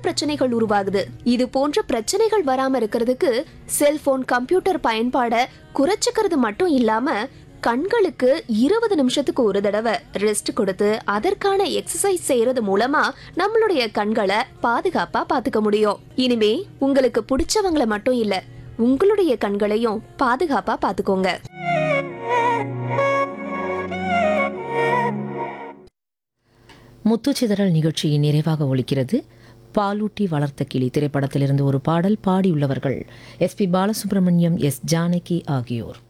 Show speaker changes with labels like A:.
A: பிரச்சனைகள் உருவாகுது. இது போன்ற பிரச்சனைகள் வராம இருக்கிறதுக்கு செல்போன், கம்ப்யூட்டர் பயன்பாட குறைச்சுக்கிறது மட்டும் இல்லாம கண்களுக்கு 20 நிமிஷத்துக்கு ஒரு தடவை ரெஸ்ட் கொடுத்து அதற்கான எக்ஸசைஸ் செய்யறது மூலமா நம்மளுடைய கண்களை பாதுகாப்பா பாத்துக்க முடியும். இனிமே உங்களுக்கு பிடிச்சவங்கள மட்டும் இல்ல, உங்களுடைய கண்களையும் பாதுகாப்பா பாத்துக்கோங்க.
B: முத்துச்சிதறல் நிகழ்ச்சியின் நிறைவாக ஒலிக்கிறது பாலூட்டி வளர்த்த கிளி திரைப்படத்திலிருந்து ஒரு பாடல். பாடியுள்ளவர்கள் எஸ்பி பாலசுப்ரமணியம், எஸ் ஜானகி ஆகியோர்.